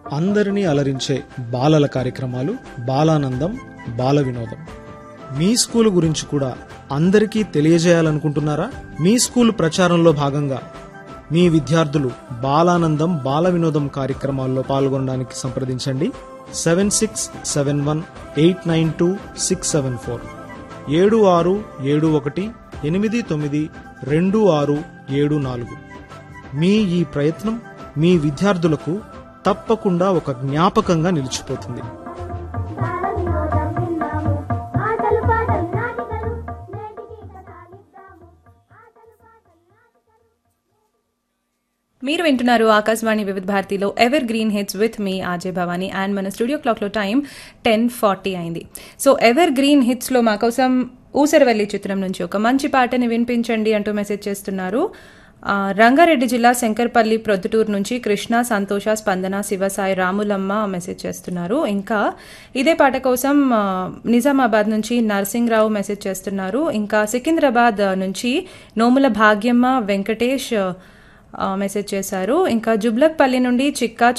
అందరినీ అలరించే బాలల కార్యక్రమాలు బాలానందం బాల వినోదం. మీ స్కూల్ గురించి కూడా అందరికీ తెలియజేయాలనుకుంటున్నారా? మీ స్కూల్ ప్రచారంలో భాగంగా మీ విద్యార్థులు బాలానందం బాల వినోదం కార్యక్రమాల్లో పాల్గొనడానికి సంప్రదించండి. 7671892674 7671892674. మీ ఈ ప్రయత్నం మీ విద్యార్థులకు తప్పకుండా ఒక జ్ఞాపకంగా నిలిచిపోతుంది. మీరు వింటున్నారు ఆకాశవాణి వివిధ భారతిలో ever green hits with me RJ Bhavani. And మన స్టూడియో క్లాక్లో టైం 10:40 అయింది. సో ఎవర్ గ్రీన్ హిట్స్లో మా కోసం ఊసరవెల్లి చిత్రం నుంచి ఒక మంచి పాటని వినిపించండి అంటూ మెసేజ్ చేస్తున్నారు. రంగారెడ్డి జిల్లా శంకర్పల్లి ప్రొద్దుటూరు నుంచి కృష్ణ, సంతోష, స్పందన, శివసాయి, రాములమ్మ మెసేజ్ చేస్తున్నారు. ఇంకా ఇదే పాట కోసం నిజామాబాద్ నుంచి నర్సింగ్రావు మెసేజ్ చేస్తున్నారు. ఇంకా సికింద్రాబాద్ నుంచి నోముల భాగ్యమ్మ, వెంకటేష్ మెసేజ్ చేశారు. ఇంకా జుబ్లక్పల్లి నుండి చిక్కా